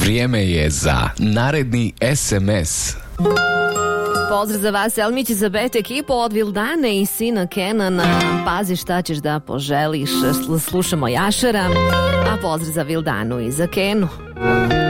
Vrijeme je za naredni SMS. Pozdrav za vas, Elmić za Bet ekipu od Vildane i sina Kenana. Pazi šta ćeš da poželiš. Slušamo Jašara, a pozdrav za Vildanu i za Kenu.